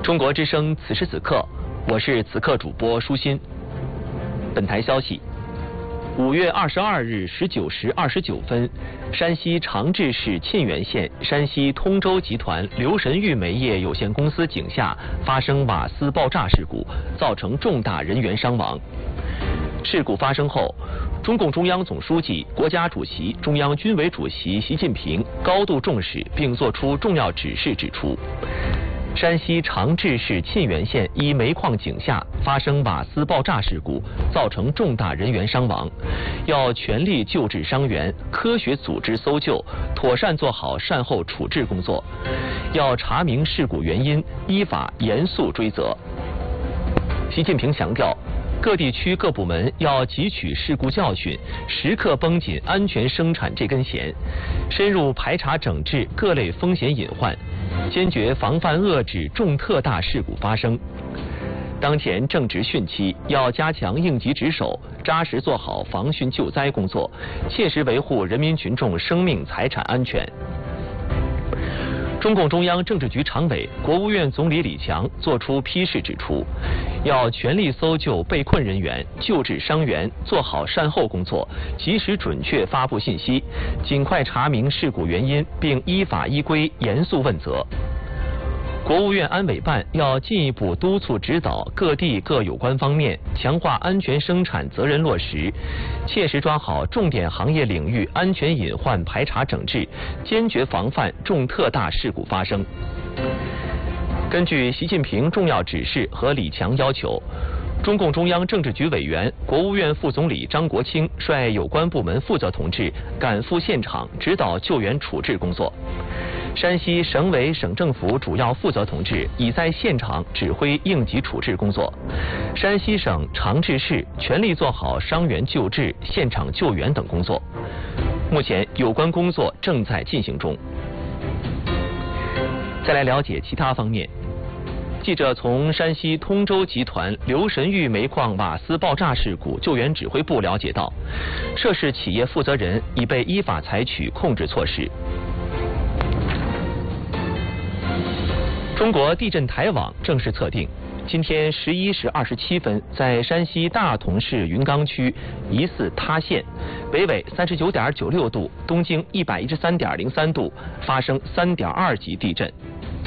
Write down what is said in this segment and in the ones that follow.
中国之声此时此刻，我是此刻主播舒心。本台消息：5月22日19时29分，山西长治市沁源县山西通州集团留神玉煤业有限公司井下发生瓦斯爆炸事故，造成重大人员伤亡。事故发生后，中共中央总书记、国家主席、中央军委主席习近平高度重视，并作出重要指示，指出，山西长治市沁源县一煤矿井下发生瓦斯爆炸事故，造成重大人员伤亡，要全力救治伤员，科学组织搜救，妥善做好善后处置工作，要查明事故原因，依法严肃追责。习近平强调，各地区各部门要汲取事故教训，时刻绷紧安全生产这根弦，深入排查整治各类风险隐患，坚决防范遏制重特大事故发生。当前正值汛期，要加强应急值守，扎实做好防汛救灾工作，切实维护人民群众生命财产安全。中共中央政治局常委、国务院总理李强作出批示，指出，要全力搜救被困人员，救治伤员，做好善后工作，及时准确发布信息，尽快查明事故原因，并依法依规严肃问责。国务院安委办要进一步督促指导各地各有关方面，强化安全生产责任落实，切实抓好重点行业领域安全隐患排查整治，坚决防范重特大事故发生。根据习近平重要指示和李强要求，中共中央政治局委员、国务院副总理张国清率有关部门负责同志赶赴现场指导救援处置工作。山西省委省政府主要负责同志已在现场指挥应急处置工作，山西省长治市全力做好伤员救治、现场救援等工作。目前有关工作正在进行中。再来了解其他方面。记者从山西通州集团留神玉煤矿瓦斯爆炸事故救援指挥部了解到，涉事企业负责人已被依法采取控制措施。中国地震台网正式测定，今天11时27分，在山西大同市云冈区疑似塌陷，北纬39.96度，东经113.03度，发生3.2级地震。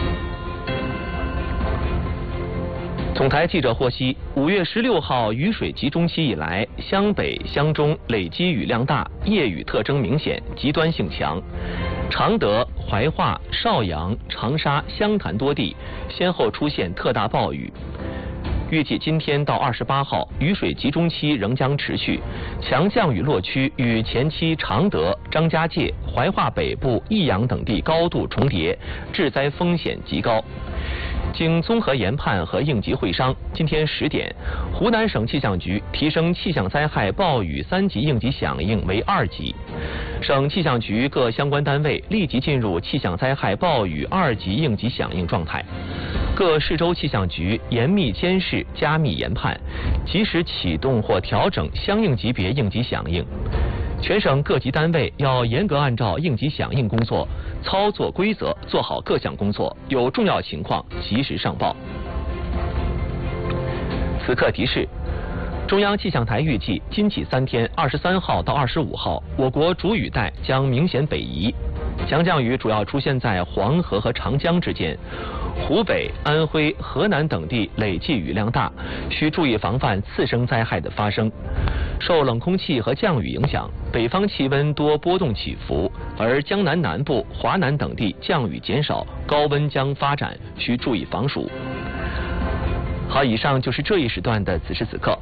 总台记者获悉，5月16号雨水集中期以来，湘北、湘中累积雨量大，夜雨特征明显，极端性强。常德、怀化、邵阳、长沙、湘潭多地先后出现特大暴雨。预计今天到28号，雨水集中期仍将持续，强降雨落区与前期常德、张家界、怀化北部、益阳等地高度重叠，致灾风险极高。经综合研判和应急会商，今天10点，湖南省气象局提升气象灾害暴雨3级应急响应为2级，省气象局各相关单位立即进入气象灾害暴雨2级应急响应状态，各市州气象局严密监视、加密研判，及时启动或调整相应级别应急响应。全省各级单位要严格按照应急响应工作操作规则做好各项工作，有重要情况及时上报。此刻提示，中央气象台预计今起3天，23号到25号，我国主雨带将明显北移，强降雨主要出现在黄河和长江之间，湖北、安徽、河南等地累计雨量大，需注意防范次生灾害的发生。受冷空气和降雨影响，北方气温多波动起伏，而江南南部、华南等地降雨减少，高温将发展，需注意防暑。好，以上就是这一时段的此时此刻。